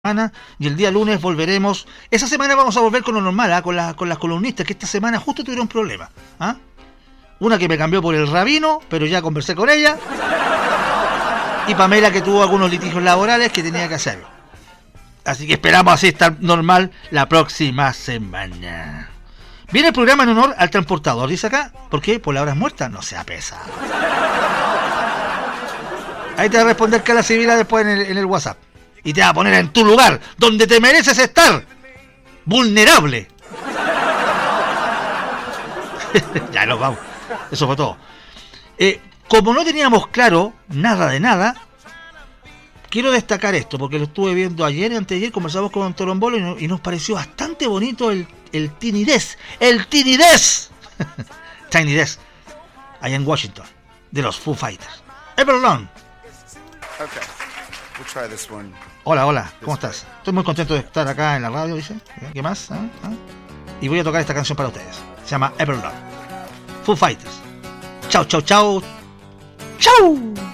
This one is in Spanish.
semana y el día lunes volveremos. Esa semana vamos a volver con lo normal, con las columnistas que esta semana justo tuvieron problemas. Una que me cambió por el rabino, pero ya conversé con ella. Y Pamela, que tuvo algunos litigios laborales que tenía que hacerlo. Así que esperamos así estar normal la próxima semana. Viene el programa en honor al transportador, dice acá. ¿Por qué? Por las horas muertas. No sea pesado. Ahí te va a responder Carla Sibila después en el WhatsApp. Y te va a poner en tu lugar, donde te mereces estar. Vulnerable. Ya nos vamos. Eso fue todo. Como no teníamos claro nada de nada, quiero destacar esto, porque lo estuve viendo ayer y antes de ayer, conversamos con Torombolo y nos pareció bastante bonito el Tiny Desk. ¡El Tiny Desk! Tiny Desk. Allá en Washington. De los Foo Fighters. Everlong. Okay. We'll try this one. Hola, ¿cómo estás? Estoy muy contento de estar acá en la radio, dice. ¿Qué más? Y voy a tocar esta canción para ustedes. Se llama Everlong. Foo Fighters. Chau.